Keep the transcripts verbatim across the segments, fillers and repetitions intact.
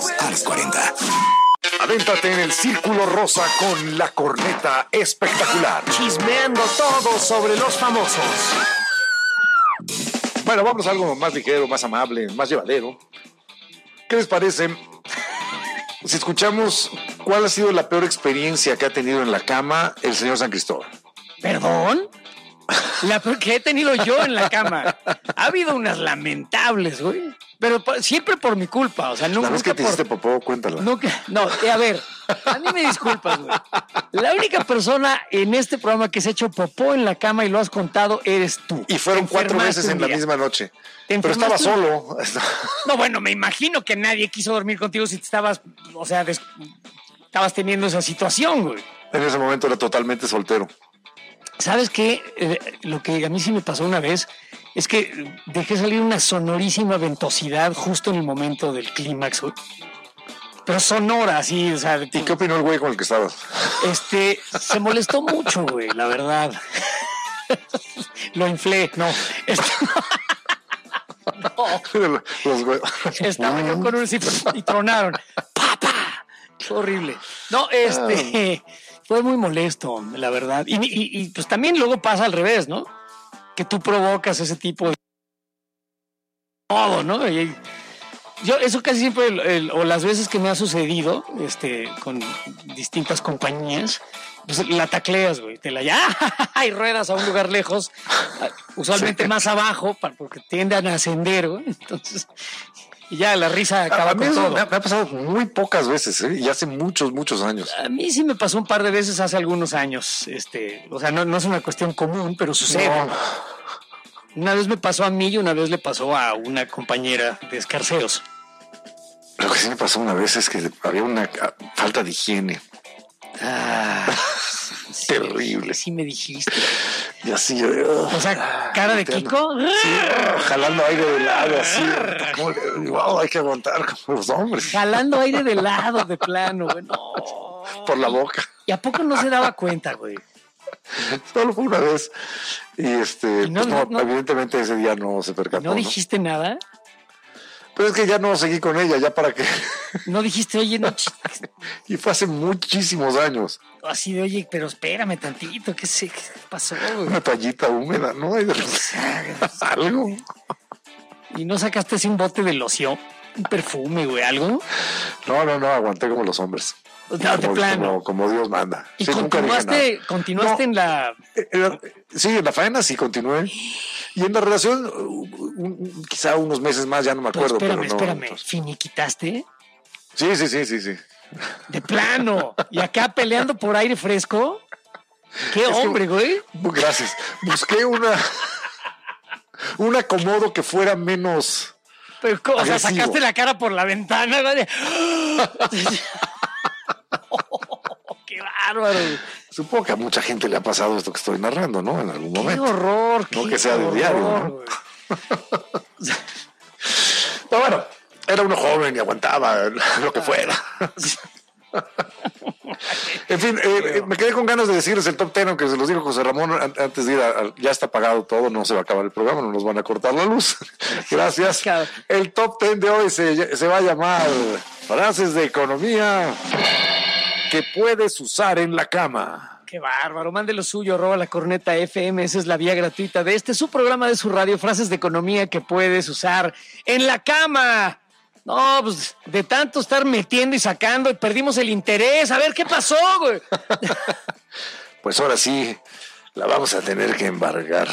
Bienvenidos a los cuarenta. Adéntrate en el círculo rosa con la corneta espectacular. Chismeando todo sobre los famosos. Bueno, vamos a algo más ligero, más amable, más llevadero. ¿Qué les parece si escuchamos cuál ha sido la peor experiencia que ha tenido en la cama el señor San Cristóbal? ¿Perdón? La peor que he tenido yo en la cama. Ha habido unas lamentables, güey. Pero por, siempre por mi culpa, o sea, no, la vez nunca que te por... hiciste popó, cuéntala. Nunca, no, eh, a ver, a mí me disculpas, güey. La única persona en este programa que se ha hecho popó en la cama y lo has contado eres tú. Y fueron cuatro veces en la misma noche. Pero estaba solo. No, bueno, me imagino que nadie quiso dormir contigo si te estabas, o sea, des... estabas teniendo esa situación, güey. En ese momento era totalmente soltero. ¿Sabes qué? Eh, lo que a mí sí me pasó una vez es que dejé salir una sonorísima ventosidad justo en el momento del clímax, güey. Pero sonora, así, o sea... ¿Y qué opinó el güey con el que estabas? Este, se molestó mucho, güey, la verdad. Lo inflé, no. Este, no. Los güey. Estaba yo con un... y tronaron. ¡Papá! Fue horrible. No, este... Fue muy molesto, la verdad. Y, y, y pues también luego pasa al revés, ¿no? Que tú provocas ese tipo de... todo, ¿no? Y yo, eso casi siempre, el, el, o las veces que me ha sucedido, este, con distintas compañías, pues la tacleas, güey. Te la ya y ruedas a un lugar lejos, usualmente sí. Más abajo, porque tienden a ascender, güey. Entonces... Y ya la risa acaba a mí con todo. Me ha, me ha pasado muy pocas veces, ¿eh? Y hace muchos, muchos años. A mí sí me pasó un par de veces hace algunos años. Este, o sea, no, no es una cuestión común, pero sucede. No. Una vez me pasó a mí y una vez le pasó a una compañera de escarceos. Lo que sí me pasó una vez es que había una falta de higiene. Ah, sí, terrible. Sí me dijiste. Y así yo... Uh, o sea, cara de Kiko. Sí, uh, jalando aire de lado, así. Como, wow, hay que aguantar como los hombres. Jalando aire de lado, de plano, güey. No. Por la boca. ¿Y a poco no se daba cuenta, güey? Solo fue una vez. Y este, ¿Y no, pues no, no, evidentemente ese día no se percató. ¿No dijiste ¿no? nada? Pero es que ya no seguí con ella, ya para qué. No dijiste, oye, no. Y fue hace muchísimos años. Así de, oye, pero espérame tantito, ¿qué, sé, qué pasó, güey? Una toallita húmeda, ¿no? Hay de... algo. ¿Y no sacaste así un bote de loción? ¿Un perfume, güey, algo? No, no, no, aguanté como los hombres. No, de como, plano. Como, como Dios manda. ¿Y sí, continuaste, continuaste no, en la...? Era, sí, en la faena sí continué. Y en la relación, un, un, quizá unos meses más, ya no me acuerdo. Pero espérame, pero no, espérame. entonces... ¿Finiquitaste? Sí, sí, sí, sí, sí. De plano. ¿Y acá peleando por aire fresco? ¡Qué es hombre, que, güey! Gracias. Busqué una... un acomodo que fuera menos... Pero, o agresivo. Sea, sacaste la cara por la ventana, güey. Oh, ¡qué bárbaro! Supongo que a mucha gente le ha pasado esto que estoy narrando, ¿no? En algún momento. ¡Qué horror! No qué que sea horror, de diario, ¿no? Pero bueno, era uno joven y aguantaba lo que fuera. En fin, eh, me quedé con ganas de decirles el top ten, aunque se los dijo José Ramón antes de ir a, a, ya está pagado todo, no se va a acabar el programa, no nos van a cortar la luz. Gracias. El top ten de hoy se, se va a llamar frases de economía que puedes usar en la cama. Qué bárbaro, mande lo suyo, arroba la corneta F M, esa es la vía gratuita de este, su programa de su radio, frases de economía que puedes usar en la cama. No, pues de tanto estar metiendo y sacando, y perdimos el interés. A ver, ¿qué pasó, güey? Pues ahora sí, la vamos a tener que embargar.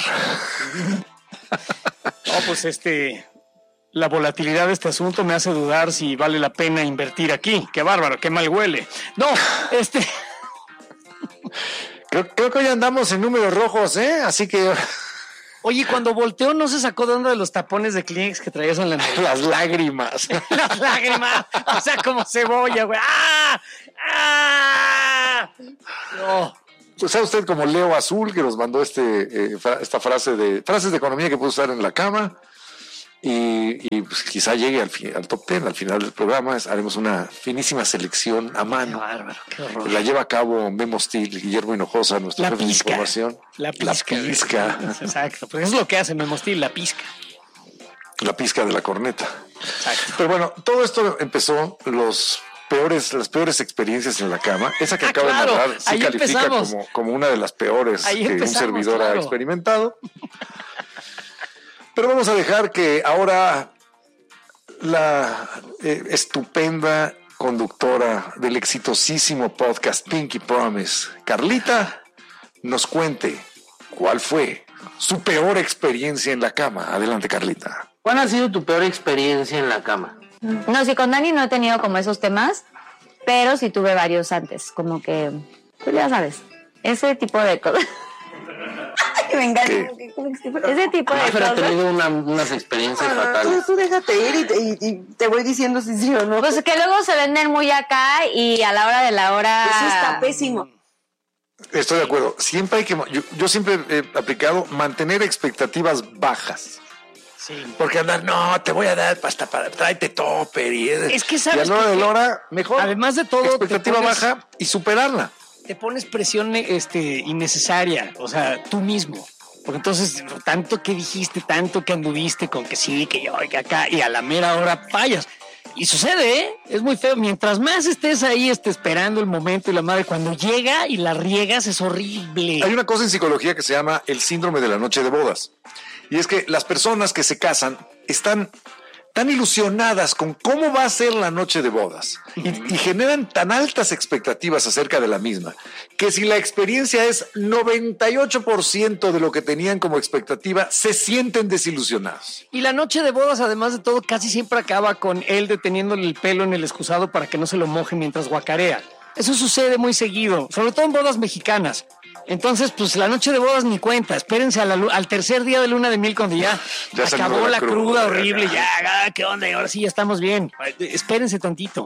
No, pues este, la volatilidad de este asunto me hace dudar si vale la pena invertir aquí. Qué bárbaro, qué mal huele. No, este... Creo, creo que hoy andamos en números rojos, ¿eh? Así que... Oye, cuando volteó, ¿no se sacó de onda de los tapones de Kleenex que traías en la nariz? Las lágrimas. Las lágrimas. O sea, como cebolla, güey. ¡Ah! ¡Ah! No. Pues sabe usted como Leo Azul, que nos mandó este, eh, esta frase de frases de economía que puede usar en la cama. Y, y pues quizá llegue al, fin, al top ten, al final del programa. Haremos una finísima selección a mano. Qué bárbaro, qué horror. La lleva a cabo Memo Steel, Guillermo Hinojosa, nuestro jefe de información. La pizca. La pizca. Exacto, pues es lo que hace Memo Steel, la pizca. la pizca de la corneta. Exacto. Pero bueno, todo esto empezó los peores, las peores experiencias en la cama. Esa que Ah, acabo claro, de narrar sí ahí califica empezamos. como, como una de las peores Ahí que un empezamos, servidor claro. ha experimentado. Pero vamos a dejar que ahora la eh, estupenda conductora del exitosísimo podcast Pinky Promise, Carlita, nos cuente cuál fue su peor experiencia en la cama. Adelante, Carlita. ¿Cuál ha sido tu peor experiencia en la cama? No, sí, con Dani no he tenido como esos temas, pero sí tuve varios antes, como que, pues ya sabes, ese tipo de cosas. Me encanta. Ese tipo de Ah, pero he cosas. tenido una, unas experiencias Ah, tú, fatales. tú déjate ir y te, y, y te voy diciendo si sí o no. Pues que luego se venden muy acá y a la hora de la hora... Eso está pésimo. Estoy de acuerdo. Siempre hay que. Yo, yo siempre he aplicado mantener expectativas bajas. Sí. Porque andar, no, te voy a dar hasta para, tráete topper. Y, Es que y sabes a la hora que- de la hora, mejor. Además de todo, expectativa te pones- baja y superarla. Te pones presión este, innecesaria, o sea, tú mismo. Porque entonces, tanto que dijiste, tanto que anduviste con que sí, que yo, que acá, y a la mera hora fallas. Y sucede, ¿eh? Es muy feo. Mientras más estés ahí este, esperando el momento y la madre, cuando llega y la riegas es horrible. Hay una cosa en psicología que se llama el síndrome de la noche de bodas. Y es que las personas que se casan están tan ilusionadas con cómo va a ser la noche de bodas y, y generan tan altas expectativas acerca de la misma, que si la experiencia es noventa y ocho por ciento de lo que tenían como expectativa, se sienten desilusionados. Y la noche de bodas, además de todo, casi siempre acaba con él deteniéndole el pelo en el excusado para que no se lo moje mientras guacarea. Eso sucede muy seguido, sobre todo en bodas mexicanas. Entonces, pues la noche de bodas ni cuenta. Espérense a la, lu- al tercer día de luna de miel cuando ya, Ya salió acabó la la cruda, cruda, horrible. ya. Ya, ah, ¿qué onda? Y ahora sí ya estamos bien. Espérense tantito.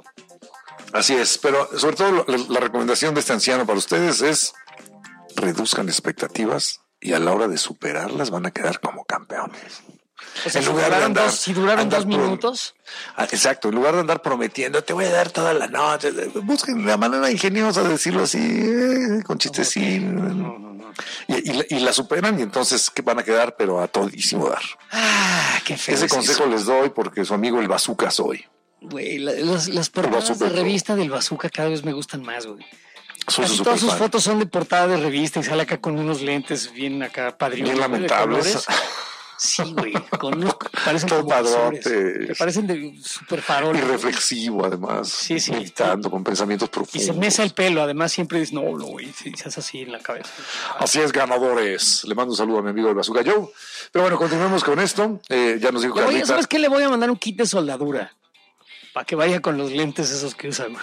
Así es, pero sobre todo la, la recomendación de este anciano para ustedes es reduzcan expectativas y a la hora de superarlas van a quedar como campeones. O sea, En si lugar de duraron, andar- dos, si duraron andar dos pro- minutos, Ah, exacto, en lugar de andar prometiendo, te voy a dar toda la noche, busquen la manera ingeniosa de decirlo así, eh, con chistecín. Y, y, la- y la superan y entonces que van a quedar, pero a todísimo dar. ah, qué feo. Ese es consejo eso. les doy porque su amigo el bazooka soy. Güey, la- las, las portadas Bazooka de Pro. revista del Bazooka cada vez me gustan más, güey. Soy Casi su todas sus superfan. fotos son de portada de revista y sale acá con unos lentes bien acá padrinos. Bien lamentables. Sí, güey, con unos parecen Todo como padrote. visores. Me parecen de super farol. Y reflexivo además, Sí, sí. meditando con pensamientos Y profundos. se mesa el pelo, además siempre dices, no, no, güey, se hace así en la cabeza. Así es, ganadores. Le mando un saludo a mi amigo el Bazooka Joe. Pero bueno, continuemos con esto. Eh, ya nos dijo Le voy a- Carlita. ¿Sabes qué? Le voy a mandar un kit de soldadura para que vaya con los lentes esos que usan.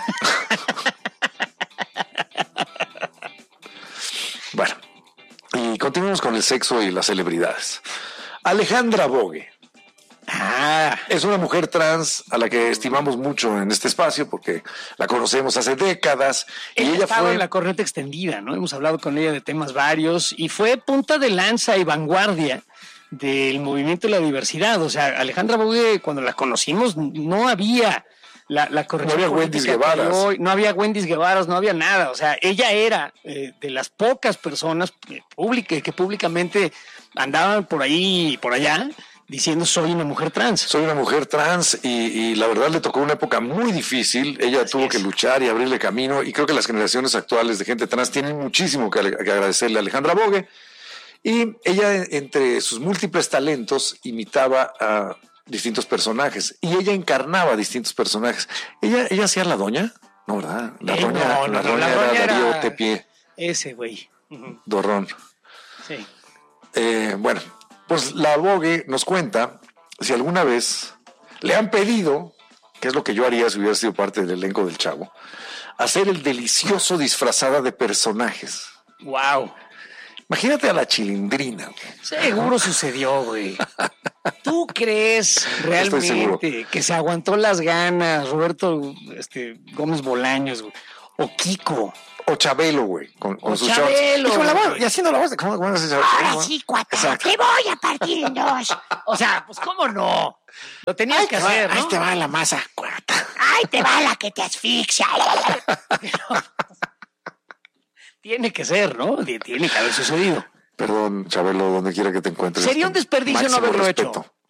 Bueno, y continuemos con el sexo y las celebridades. Alejandra Bogue Ah, es una mujer trans a la que estimamos mucho en este espacio porque la conocemos hace décadas y ella ella estaba fue en la corriente extendida, ¿no? Hemos hablado con ella de temas varios y fue punta de lanza y vanguardia del movimiento de la diversidad. O sea, Alejandra Bogue, cuando la conocimos, no había la, la corrección. No había política Wendy's que hay Guevaras. hoy, no había Wendy's Guevaras, no había nada. O sea, ella era eh, de las pocas personas eh, públicas que públicamente andaban por ahí y por allá diciendo soy una mujer trans. Soy una mujer trans y, y la verdad le tocó una época muy difícil. Ella Así tuvo es. que luchar y abrirle camino y creo que las generaciones actuales de gente trans tienen muchísimo que, que agradecerle a Alejandra Bogue. Y ella, entre sus múltiples talentos, imitaba a distintos personajes y ella encarnaba distintos personajes. ¿Ella, ella hacía la doña? No, ¿verdad? La Eh, doña, no, no, la no, doña la era doña Darío era- Tepié Ese güey. Ujú. Dorrón. Sí. Eh, bueno, pues la Bogue nos cuenta si alguna vez le han pedido, que es lo que yo haría si hubiera sido parte del elenco del Chavo, hacer el delicioso disfrazada de personajes. Wow. Imagínate a la Chilindrina. Güey. Seguro sucedió, güey. ¿Tú crees Estoy seguro. realmente que se aguantó las ganas Roberto este, Gómez Bolaños güey? O Kiko? O Chabelo, güey, con, con O sus Chabelo, shorts. Y, con la voz- güey. y haciendo la voz de cómo, cómo se llama. Ahora sí, cuata, te voy a partir en dos. O sea, pues cómo no. Lo tenías Ahí que te va, hacer, ¿no? ahí te va la masa, cuata. Ahí te va la que te asfixia. Pero, tiene que ser, ¿no? Tiene que haber sucedido. Perdón, Chabelo, donde quiera que te encuentres. Sería un desperdicio no Máximo haberlo respeto. hecho.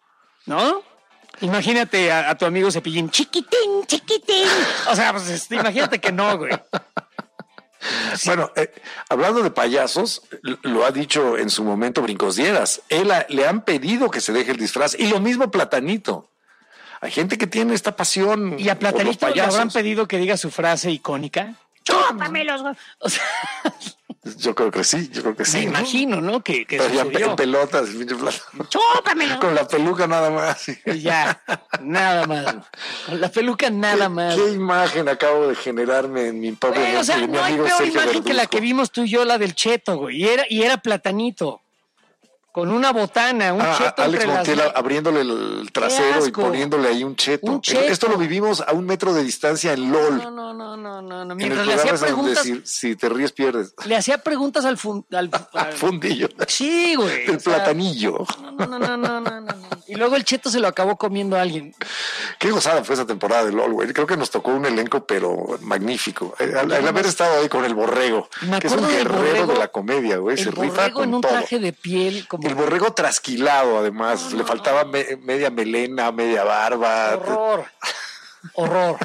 ¿no? Imagínate a, a tu amigo Cepillín, chiquitín, chiquitín. O sea, pues este, imagínate que no, güey. Sí. Bueno, eh, hablando de payasos, lo ha dicho en su momento Brincos Dieras. Él a, le han pedido que se deje el disfraz. Y lo mismo Platanito. Hay gente que tiene esta pasión. Y a Platanito le habrán pedido que diga su frase icónica. ¡Chúpamelos! O sea, yo creo que sí, yo creo que sí. Me ¿no? imagino, ¿no? Que, que Pero ya en pelotas, ¡chúpamelos! Con la peluca nada más. Sí. Y ya, nada más. Con la peluca nada ¿Qué, más. ¿Qué imagen acabo de generarme en mi propia Güey, o sea, mi no hay amigo peor Sergio imagen Verduzco. que la que vimos tú y yo, la del Cheto, güey. Y era, y era Platanito. Con una botana, un ah, cheto Alex entre Montiel las... abriéndole el trasero y poniéndole ahí un cheto. Un cheto. Esto lo vivimos a un metro de distancia en LOL. No, no, no, no, no, no. En Mientras el le hacía programa es donde preguntas, si, si te ríes pierdes. le hacía preguntas al, fun, al, al- Fundillo. sí, güey. El o sea, platanillo. No, no, no, no, no, no, no. Y luego el cheto se lo acabó comiendo a alguien. Qué gozada fue esa temporada de LOL, güey. Creo que nos tocó un elenco, pero magnífico. El, el haber estado ahí con el borrego, Me que es un acuerdo del guerrero borrego- de la comedia, güey. Se El rifa borrego con en un todo. traje de piel como... El borrego trasquilado, además. Le faltaba me- media melena, media barba. Horror. Horror.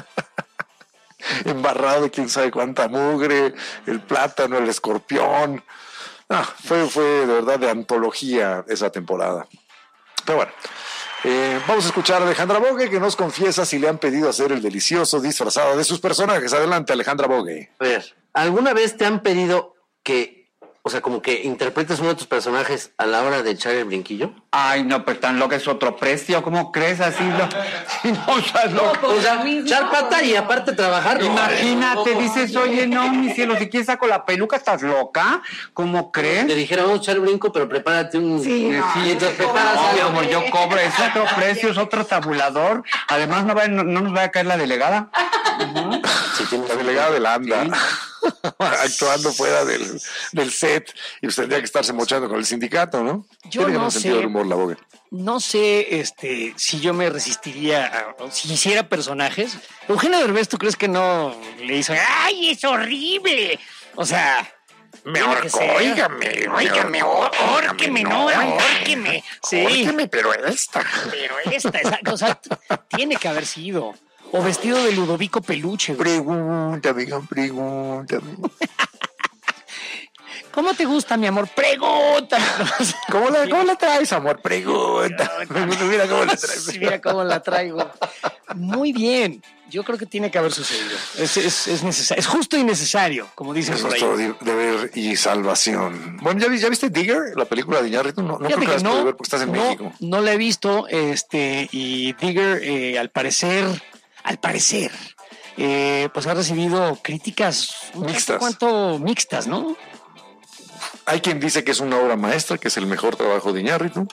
Embarrado de quién sabe cuánta mugre, el plátano, el escorpión. Ah, fue, fue de verdad de antología esa temporada. Pero bueno, eh, vamos a escuchar a Alejandra Bogue, que nos confiesa si le han pedido hacer el delicioso disfrazado de sus personajes. Adelante, Alejandra Bogue. A ver, ¿alguna vez te han pedido que, o sea, como que interpretes uno de tus personajes a la hora de echar el brinquillo? Ay, no, pero tan loco es otro precio. ¿Cómo crees así? Lo... Sí, no, o sea, loco. O sea, echar pata y aparte trabajar. Imagínate, dices, oye, no, mi cielo, si quieres saco la peluca, ¿estás loca? ¿Cómo crees? Te dijeron, vamos a echar el brinco, pero prepárate un... Sí, no. y entonces preparas No, algo. como yo cobro, es otro precio, es otro tabulador. Además, no, va, no, no nos va a caer la delegada. Sí, tiene la delegada de la ANDA. Actuando fuera del, del set y usted tendría que estarse mochando con el sindicato, ¿no? Yo Tiene no gran sentido sé. del humor, la Bogue. No sé este, si yo me resistiría, a, si hiciera personajes. Eugenio Derbez, ¿tú crees que no le hizo? ¡Ay, es horrible! O sea... Me tiene que ahorco, ser. óigame, Óigame, órqueme, no, órqueme. Sí, Órqueme, pero esta. pero esta, esa cosa tiene que haber sido. O vestido de Ludovico Peluche. güey. Pregúntame, hija, pregúntame. ¿Cómo te gusta, mi amor? Pregúntame. ¿Cómo la, ¿Cómo la traes, amor? Pregúntame. Mira cómo la traes. Sí, mira cómo la traigo. Muy bien. Yo creo que tiene que haber sucedido. Es, es, es necesario. Es justo y necesario, como dicen Es por ahí. nuestro deber y salvación. Bueno, ¿ya, vi- ya viste Digger, la película de Iñárritu? No, no creo Fíjate que la has que podido ver porque estás en no, México. no la he visto, este, y Digger, eh, al parecer, al parecer, eh, pues ha recibido críticas un tanto Mixtas. cuanto mixtas, ¿no? Hay quien dice que es una obra maestra, que es el mejor trabajo de Iñárritu,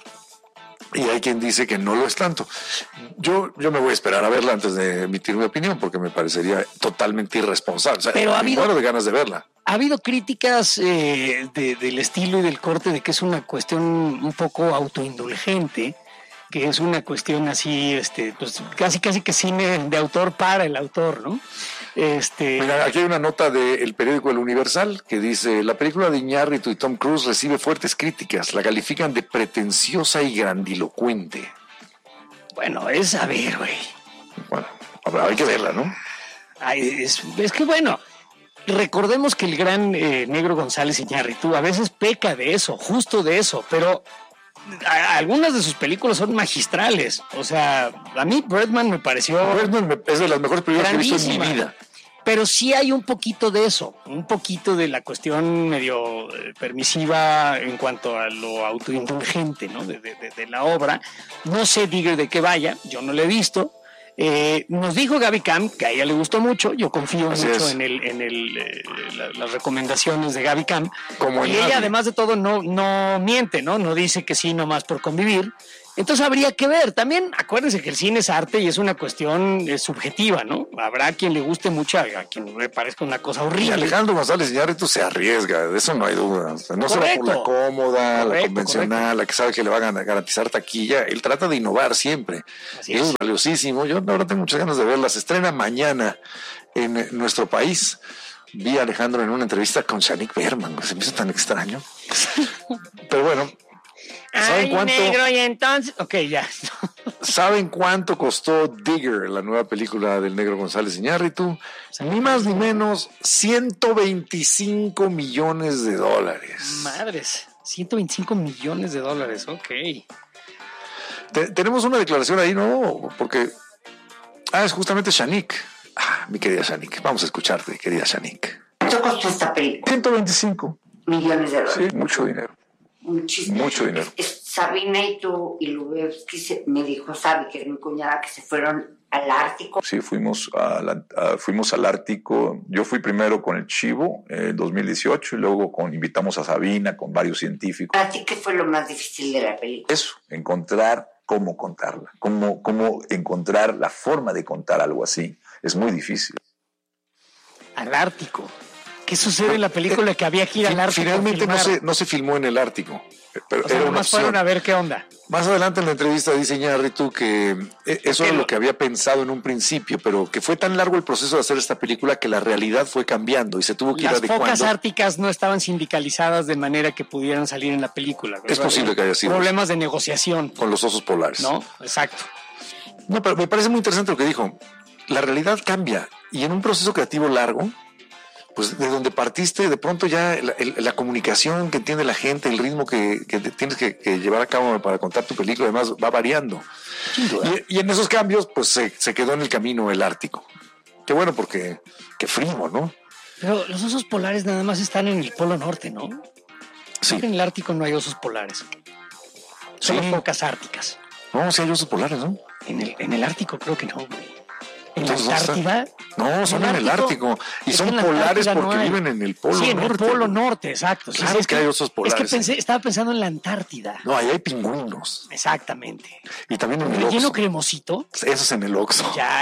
y hay quien dice que no lo es tanto. Yo, yo me voy a esperar a verla antes de emitir mi opinión, porque me parecería totalmente irresponsable. O sea, Pero ha me habido- muero de ganas de verla. Ha habido críticas eh, de- del estilo y del corte de que es una cuestión un poco autoindulgente, que es una cuestión así, este, pues casi casi que cine de autor para el autor, ¿no? Este, Mira, aquí hay una nota del periódico El Universal que dice: la película de Iñárritu y Tom Cruise recibe fuertes críticas, la califican de pretenciosa y grandilocuente. bueno, es a ver, güey. Bueno, habrá, hay que verla, ¿no? Ay, es, es que bueno, recordemos que el gran eh, Negro González Iñárritu a veces peca de eso, justo de eso, pero a- algunas de sus películas son magistrales. O sea, a mí Birdman me pareció Birdman me- es de las mejores películas que he visto en mi grandísima. vida. Pero sí hay un poquito de eso, un poquito de la cuestión medio eh, permisiva en cuanto a lo autoindulgente, ¿no? De, de- de- de la obra. No sé, Digger, de qué vaya, yo no lo he visto. Eh, nos dijo Gaby Cam que a ella le gustó mucho, yo confío Así mucho es. en, el, en el, eh, la- las recomendaciones de Gaby Cam. Como en y ella, nadie. además de todo, no, no miente, ¿no? No dice que sí nomás por convivir. Entonces habría que ver. También acuérdense que el cine es arte y es una cuestión eh, subjetiva, ¿no? Habrá quien le guste mucho, a, a quien le parezca una cosa Y horrible. Alejandro González Iñárritu se arriesga, de eso no hay duda. O sea, no se va por la Correcto. cómoda, la Correcto, convencional, la que sabe que le va a gan- garantizar taquilla. Él trata de innovar siempre. Así Y eso es. es valiosísimo. Yo ahora tengo muchas ganas de verla. Se estrena mañana en eh, nuestro país. Vi a Alejandro en una entrevista con Shanik Berman. Se me hizo tan extraño. Pero bueno, ¿Saben Ay, cuánto? negro, y entonces... Ok, ya. ¿Saben cuánto costó Digger, la nueva película del Negro González Iñárritu? Ni más ni menos, ciento veinticinco millones de dólares. Madres, ciento veinticinco millones de dólares, ok. Te- tenemos una declaración ahí, ¿no? Porque... Ah, es justamente Shanik. Ah, mi querida Shanik. Vamos a escucharte, querida Shanik. ¿Cuánto costó esta película? ciento veinticinco. Millones de dólares. Sí, mucho dinero. Muchísimo. Mucho dinero. Es- es- Sabina y tú y Lubevsky se- me dijo, Sabi, que es mi cuñada, que se fueron al Ártico. Sí, fuimos, a la- a- fuimos al Ártico. Yo fui primero con el Chivo en dos mil dieciocho y luego con, invitamos a Sabina con varios científicos. ¿Para ti qué fue lo más difícil de la película? Eso, encontrar cómo contarla, cómo, cómo encontrar la forma de contar algo así. Es muy difícil. Al Ártico. ¿Qué sucede en la película que había que ir al Ártico? Finalmente a no filmar? se, no se filmó en el Ártico, pero O sea, era una nomás fueron opción. a ver qué onda. Más adelante en la entrevista dice Iñárritu que eh, eso era lo que había pensado en un principio, pero que fue tan largo el proceso de hacer esta película que la realidad fue cambiando y se tuvo que ir Las adecuando. focas árticas no estaban sindicalizadas de manera que pudieran salir en la película. Es posible que haya sido Problemas de negociación, con los osos polares. ¿no? Exacto. No, pero me parece muy interesante lo que dijo. La realidad cambia y en un proceso creativo largo, pues de donde partiste, de pronto ya la, el- la comunicación que entiende la gente, el ritmo que, que te tienes que, que llevar a cabo para contar tu película, además va variando. Y, y en esos cambios, pues se, se quedó en el camino el Ártico. Qué bueno, porque qué frío, ¿no? Pero los osos polares nada más están en el Polo Norte, ¿no? Sí. Creo que en el Ártico no hay osos polares. Solo Sí. focas árticas. No, sí hay osos polares, ¿no? En el, en el Ártico creo que no, güey. En la Entonces, ¿dónde está? Antártida. No, son en el Ártico. Y Es son que en la polares Antártida no porque hay. viven en el Polo Sí, en Norte. el Polo Norte, exacto. Sí, Claro sí, es que hay osos polares, Es que pensé, estaba pensando en la Antártida. No, ahí hay pingüinos. Exactamente. Y también en el Relleno Oxxo. cremosito. Eso es en el Oxxo. Ya.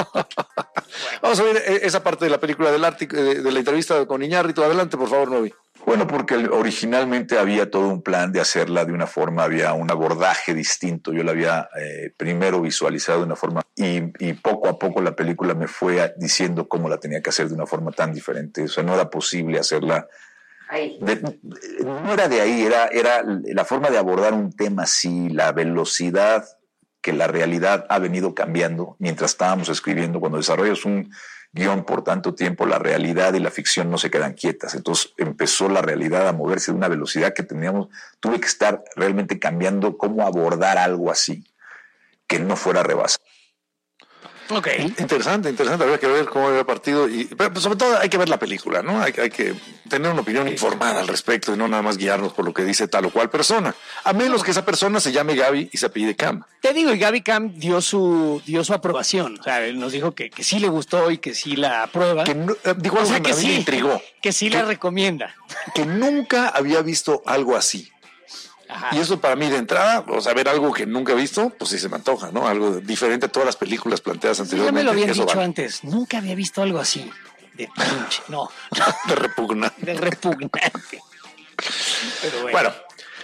Vamos a ver eh, esa parte de la película del Ártico, de, de la entrevista con Iñárritu. Adelante, por favor, Novi. Bueno, porque el- originalmente había todo un plan de hacerla de una forma, había un abordaje distinto. Yo la había eh, primero visualizado de una forma y, y poco a poco la película me fue a- diciendo cómo la tenía que hacer de una forma tan diferente. O sea, no era posible hacerla. Ahí. de- de- no era de ahí, era, era la forma de abordar un tema así, la velocidad que la realidad ha venido cambiando mientras estábamos escribiendo. Cuando desarrollas un guión por tanto tiempo, la realidad y la ficción no se quedan quietas. Entonces empezó la realidad a moverse de una velocidad que teníamos, tuve que estar realmente cambiando cómo abordar algo así, que no fuera rebasado. Ok. Interesante, interesante. Habría que ver cómo había partido. Y, pero pues, sobre todo hay que ver la película, ¿no? Hay, hay que tener una opinión informada al respecto y no nada más guiarnos por lo que dice tal o cual persona. A menos que esa persona se llame Gaby y se apellide Cam. Te digo, y Gaby Cam dio su, dio su aprobación. O sea, él nos dijo que, que sí le gustó y que sí la aprueba. Que no- eh, dijo O algo sea, que que a mí me sí, intrigó. que sí la recomienda. Que nunca había visto algo así. Ajá. Y eso para mí de entrada, o sea, ver algo que nunca he visto, pues sí se me antoja, ¿no? Algo diferente a todas las películas planteadas Ya anteriormente. me lo habían Eso dicho vale. antes. Nunca había visto algo así. De pinche. No, De repugna. de repugnante. Pero bueno. Bueno,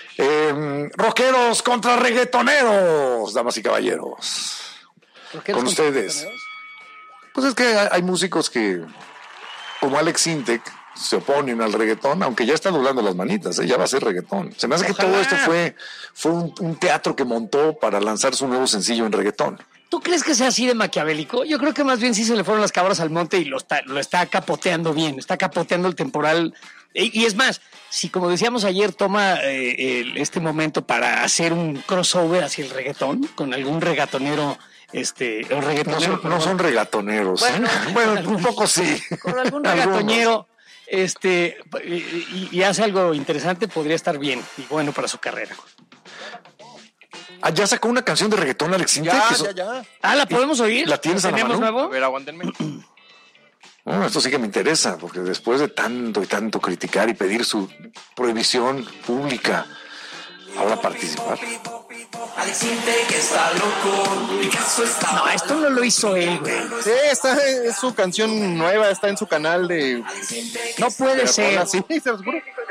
eh, rockeros contra reggaetoneros, damas y caballeros. ¿Rockeros con contra ustedes. reggaetoneros? Pues es que hay, hay músicos que, como Alex Sintek, se oponen al reggaetón, aunque ya está doblando las manitas, ¿eh? Ya va a ser reggaetón. Se me hace que Ojalá. todo esto fue, fue un, un teatro que montó para lanzar su nuevo sencillo en reggaetón. ¿Tú crees que sea así de maquiavélico? Yo creo que más bien sí se le fueron las cabras al monte y lo está, lo está capoteando bien, está capoteando el temporal. Y, y es más, si como decíamos ayer, toma eh, el- este momento para hacer un crossover hacia el reggaetón, con algún reggaetonero, este, o No reggaetonero, son, no perdón, son reggaetoneros. ¿eh? Bueno, Bueno, un poco sí. con algún Algunos. reggaetonero, este, y, y- y hace algo interesante, podría estar bien y bueno para su carrera. Ah, ya sacó una canción de reggaetón Alex Sintek. Ya, eso- ya, ya. Ah, ¿la podemos oír? ¿La tienes a la ¿Tenemos mano? A nuevo? ver, aguántenme. Bueno, esto sí que me interesa, porque después de tanto y tanto criticar y pedir su prohibición pública, ahora participar. No, esto no lo hizo él, güey. Sí, esta es su canción nueva, está en su canal de... No puede de ser. rolas, sí, se los juro.